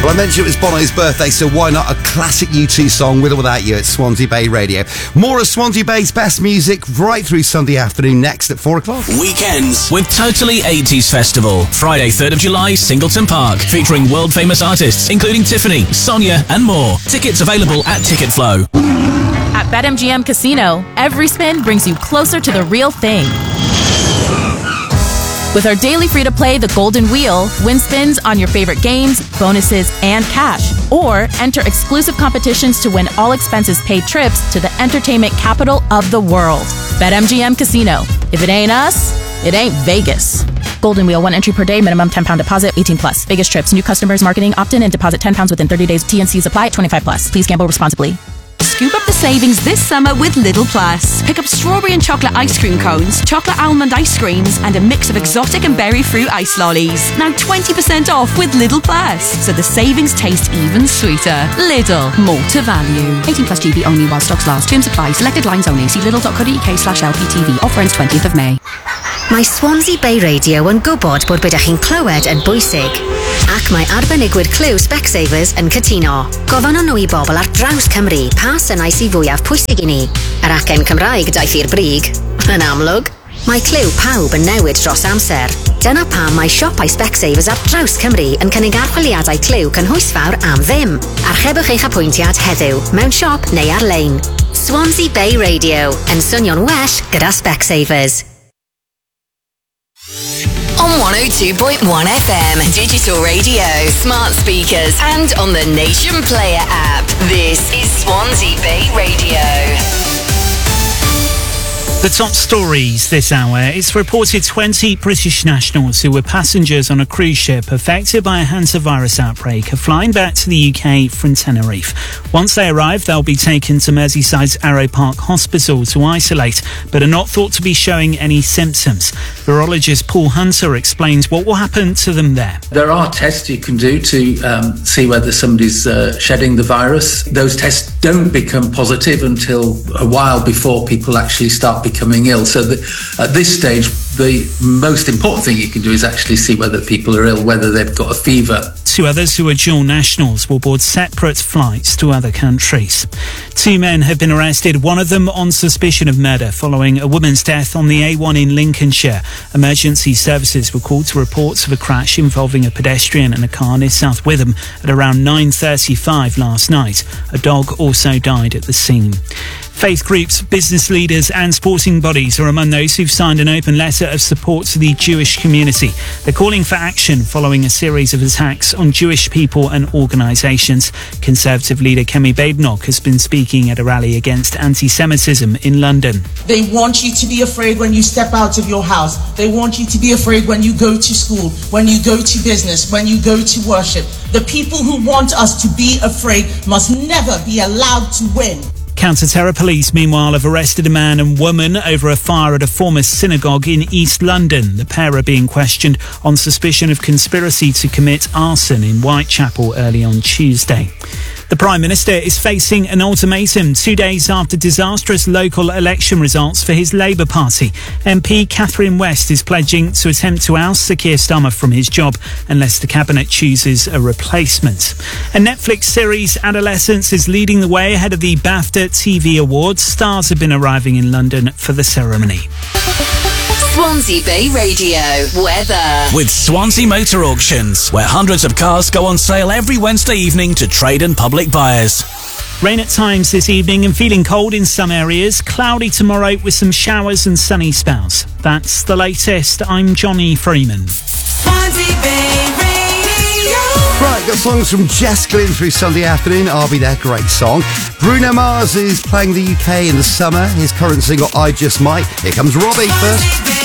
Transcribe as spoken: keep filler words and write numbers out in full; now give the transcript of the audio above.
Well, I mentioned it was Bono's birthday, so why not a classic U two song, With or Without You, at Swansea Bay Radio. More of Swansea Bay's best music right through Sunday afternoon, next at four o'clock. Weekends with Totally eighties Festival. Friday, third of July, Singleton Park. Featuring world-famous artists, including Tiffany, Sonia and more. Tickets available at Ticket Flow. At BetMGM Casino, every spin brings you closer to the real thing. With our daily free-to-play The Golden Wheel, win spins on your favorite games, bonuses, and cash. Or enter exclusive competitions to win all-expenses-paid trips to the entertainment capital of the world. BetMGM Casino. If it ain't us, it ain't Vegas. Golden Wheel, one entry per day, minimum ten pounds deposit, eighteen plus. Vegas trips, new customers, marketing, opt-in and deposit ten pounds within thirty days. T N Cs apply at twenty-five plus. Please gamble responsibly. Scoop up the savings this summer with Lidl Plus. Pick up strawberry and chocolate ice cream cones, chocolate almond ice creams, and a mix of exotic and berry fruit ice lollies. Now twenty percent off with Lidl Plus, so the savings taste even sweeter. Lidl, more to value. eighteen plus G B only while stocks last. Terms apply. Selected lines only. See lidl.co.uk slash LPTV. Offer ends twentieth of May. Mae Swansea Bay Radio yn gwybod bod bydych chi'n clywed yn bwysig. Ac mae arbenigwyr Clew Specsavers yn cytuno. Gofyn nhw i bobl ar draws Cymru pa synau sy'n fwyaf pwysig i ni. Yr acen Cymraeg daeth i'r brig. Yn amlwg, mae Clew pawb yn newid dros amser. Dyna pam mae siopau Specsavers ar draws Cymru yn cynnig archwiliadau Clew cynhwysfawr am ddim. Archebwch eich apwyntiad heddiw mewn siop neu ar-lein. Swansea Bay Radio yn swnio'n well gyda Specsavers. On one oh two point one F M, digital radio, smart speakers, and on the Nation Player app. This is Swansea Bay Radio. The top stories this hour. It's reported twenty British nationals who were passengers on a cruise ship affected by a hantavirus outbreak are flying back to the U K from Tenerife. Once they arrive, they'll be taken to Merseyside's Arrow Park Hospital to isolate, but are not thought to be showing any symptoms. Virologist Paul Hunter explains what will happen to them there. There are tests you can do to um, see whether somebody's uh, shedding the virus. Those tests don't become positive until a while before people actually start becoming ill. So the, at this stage, the most important thing you can do is actually see whether people are ill, whether they've got a fever. Two others who are dual nationals will board separate flights to other countries. Two men have been arrested, one of them on suspicion of murder following a woman's death on the A one in Lincolnshire. Emergency services were called to reports of a crash involving a pedestrian and a car near South Witham at around nine thirty-five last night. A dog also died at the scene. Faith groups, business leaders and sporting bodies are among those who've signed an open letter of support to the Jewish community. They're calling for action following a series of attacks on Jewish people and organisations. Conservative leader Kemi Badenoch has been speaking at a rally against anti-Semitism in London. They want you to be afraid when you step out of your house. They want you to be afraid when you go to school, when you go to business, when you go to worship. The people who want us to be afraid must never be allowed to win. Counter-terror police, meanwhile, have arrested a man and woman over a fire at a former synagogue in East London. The pair are being questioned on suspicion of conspiracy to commit arson in Whitechapel early on Tuesday. The Prime Minister is facing an ultimatum two days after disastrous local election results for his Labour Party. M P Catherine West is pledging to attempt to oust Sir Keir Starmer from his job unless the Cabinet chooses a replacement. A Netflix series, Adolescence, is leading the way ahead of the BAFTA T V Awards. Stars have been arriving in London for the ceremony. Swansea Bay Radio weather. With Swansea Motor Auctions, where hundreds of cars go on sale every Wednesday evening to trade and public buyers. Rain at times this evening and feeling cold in some areas. Cloudy tomorrow with some showers and sunny spells. That's the latest. I'm Johnny Freeman. Swansea Bay Radio. Right, got songs from Jess Glynn through Sunday afternoon. I'll Be There, great song. Bruno Mars is playing the U K in the summer. His current single, I Just Might. Here comes Robbie first.